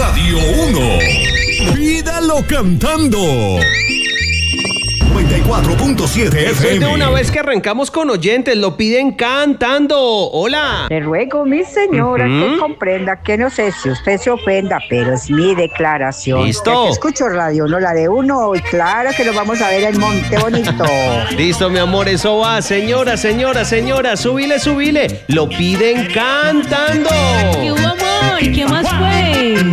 Radio 1. Pídalo cantando. 94.7 FM. De una vez que arrancamos con oyentes, lo piden cantando. Hola. Le ruego, mi señora, que comprenda que no sé si usted se ofenda, pero es mi declaración. Listo. Que escucho Radio, no la de uno, y claro que lo vamos a ver en Monte Bonito. Listo, mi amor, eso va. Señora, súbile. Lo piden cantando. ¿Qué hubo, amor? ¿Qué más fue?